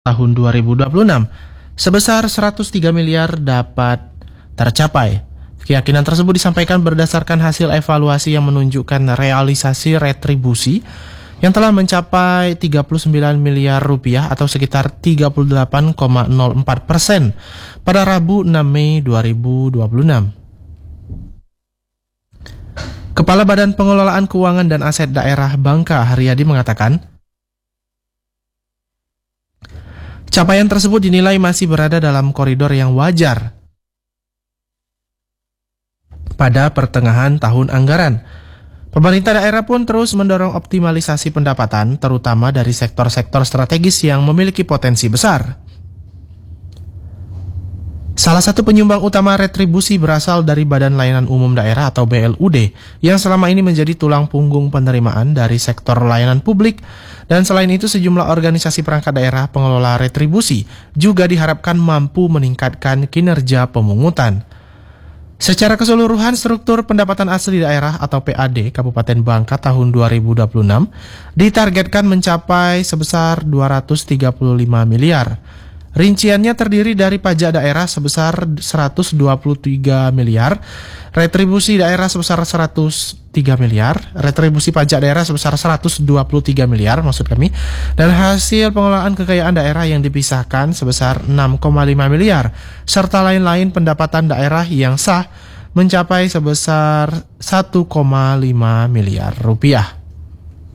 tahun 2026 sebesar 103 miliar dapat tercapai. Keyakinan tersebut disampaikan berdasarkan hasil evaluasi yang menunjukkan realisasi retribusi yang telah mencapai 39 miliar rupiah atau sekitar 38,04% pada Rabu 6 Mei 2026. Kepala Badan Pengelolaan Keuangan dan Aset Daerah Bangka, Haryadi, mengatakan, capaian tersebut dinilai masih berada dalam koridor yang wajar pada pertengahan tahun anggaran. Pemerintah daerah pun terus mendorong optimalisasi pendapatan, terutama dari sektor-sektor strategis yang memiliki potensi besar. Salah satu penyumbang utama retribusi berasal dari Badan Layanan Umum Daerah atau BLUD, yang selama ini menjadi tulang punggung penerimaan dari sektor layanan publik, dan selain itu sejumlah organisasi perangkat daerah pengelola retribusi juga diharapkan mampu meningkatkan kinerja pemungutan. Secara keseluruhan, struktur pendapatan asli daerah atau PAD Kabupaten Bangka tahun 2026 ditargetkan mencapai sebesar 235 miliar. Rinciannya terdiri dari pajak daerah sebesar 123 miliar, retribusi daerah sebesar 103 miliar, retribusi pajak daerah sebesar 123 miliar maksud kami, dan hasil pengelolaan kekayaan daerah yang dipisahkan sebesar 6,5 miliar, serta lain-lain pendapatan daerah yang sah mencapai sebesar 1,5 miliar rupiah.